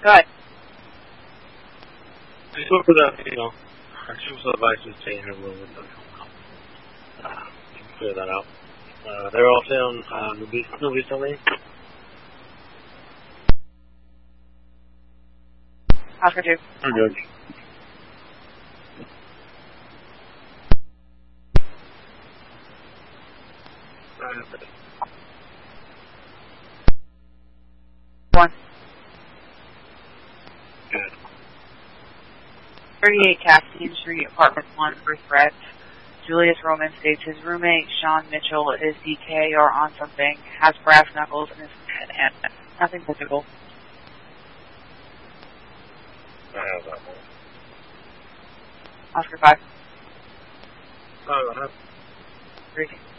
Go ahead. Just look for that, our social devices changing a little bit. You can clear that out. They're all down, Newbie something. Oscar 2. I'm good. One. Good. 38 Cassidy Street, Apartment 1, Ruth Brett. Julius Roman states his roommate, Sean Mitchell, is DK or on something, has brass knuckles in his head and nothing physical. I have that one. Oscar 5. I have. 3.